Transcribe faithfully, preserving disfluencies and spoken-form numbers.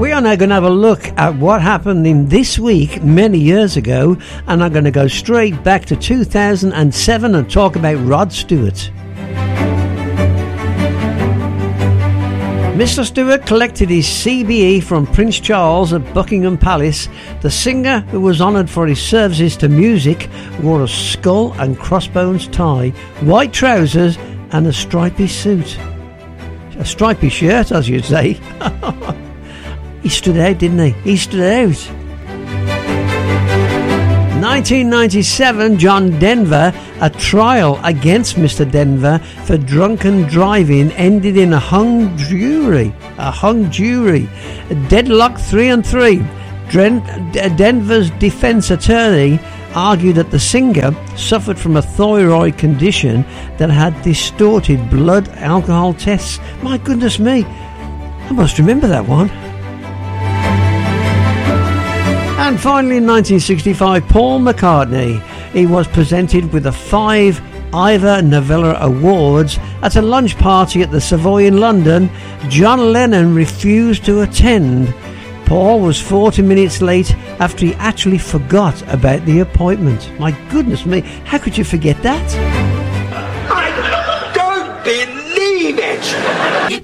We are now going to have a look at what happened in this week many years ago, and I'm going to go straight back to two thousand seven and talk about Rod Stewart. Mister Stewart collected his C B E from Prince Charles at Buckingham Palace. The singer, who was honoured for his services to music, wore a skull and crossbones tie, white trousers and a stripy suit. A stripy shirt, as you'd say. He stood out, didn't he? He stood out. nineteen ninety-seven, John Denver. A trial against Mister Denver for drunken driving ended in a hung jury. A hung jury. Deadlock three and three. Denver's defence attorney argued that the singer suffered from a thyroid condition that had distorted blood alcohol tests. My goodness me, I must remember that one. And finally, in nineteen sixty-five, Paul McCartney. He was presented with the five Ivor Novello Awards at a lunch party at the Savoy in London. John Lennon refused to attend. Paul was forty minutes late after he actually forgot about the appointment. My goodness me, how could you forget that? I don't believe it!